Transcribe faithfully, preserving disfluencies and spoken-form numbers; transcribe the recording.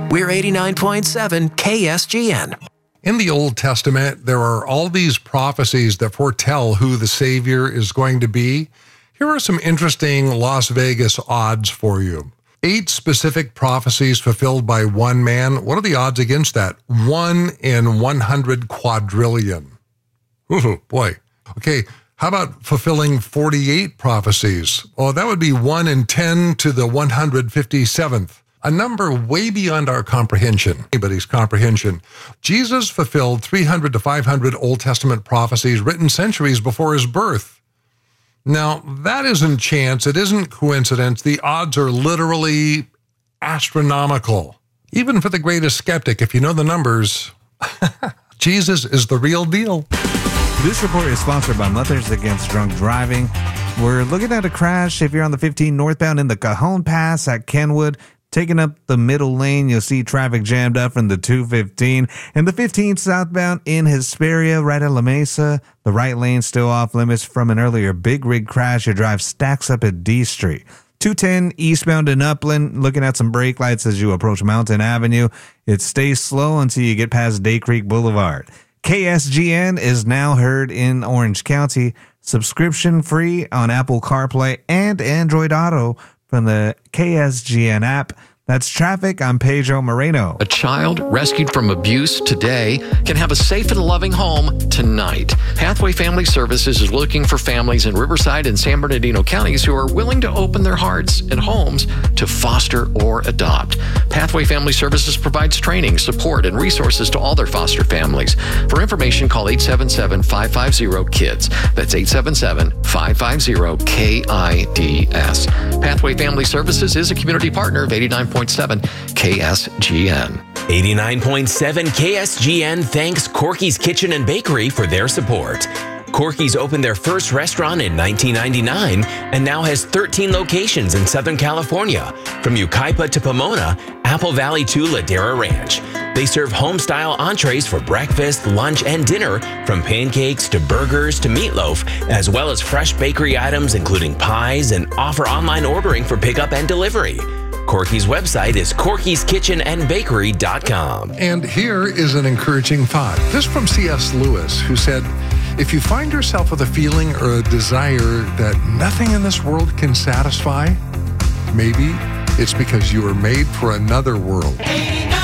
We're eighty-nine point seven K S G N. In the Old Testament, there are all these prophecies that foretell who the Savior is going to be. Here are some interesting Las Vegas odds for you. Eight specific prophecies fulfilled by one man. What are the odds against that? One in one hundred quadrillion. Ooh, boy. Okay, how about fulfilling forty-eight prophecies? Well, that would be one in ten to the one hundred fifty-seventh. A number way beyond our comprehension, anybody's comprehension. Jesus fulfilled three hundred to five hundred Old Testament prophecies written centuries before his birth. Now, that isn't chance. It isn't coincidence. The odds are literally astronomical. Even for the greatest skeptic, if you know the numbers, Jesus is the real deal. This report is sponsored by Mothers Against Drunk Driving. We're looking at a crash if you're on the fifteen northbound in the Cajon Pass at Kenwood. Taking up the middle lane, you'll see traffic jammed up from the two fifteen. And the fifteen southbound in Hesperia, right at La Mesa. The right lane still off limits from an earlier big rig crash. Your drive stacks up at D Street. two ten eastbound in Upland, looking at some brake lights as you approach Mountain Avenue. It stays slow until you get past Day Creek Boulevard. K S G N is now heard in Orange County. Subscription free on Apple CarPlay and Android Auto from the K S G N app. That's traffic. I'm Pedro Moreno. A child rescued from abuse today can have a safe and loving home tonight. Pathway Family Services is looking for families in Riverside and San Bernardino counties who are willing to open their hearts and homes to foster or adopt. Pathway Family Services provides training, support, and resources to all their foster families. For information, call eight seven seven, five five zero, K I D S. That's eight seven seven, five five zero, K I D S. Pathway Family Services is a community partner of eighty-nine point seven K S G N. eighty-nine point seven K S G N thanks Corky's Kitchen and Bakery for their support. Corky's opened their first restaurant in nineteen ninety-nine and now has thirteen locations in Southern California, from Yucaipa to Pomona, Apple Valley to Ladera Ranch. They serve home-style entrees for breakfast, lunch, and dinner, from pancakes to burgers to meatloaf, as well as fresh bakery items including pies, and offer online ordering for pickup and delivery. Corky's website is corkys kitchen and bakery dot com. And here is an encouraging thought. This from C S Lewis, who said, if you find yourself with a feeling or a desire that nothing in this world can satisfy, maybe it's because you were made for another world.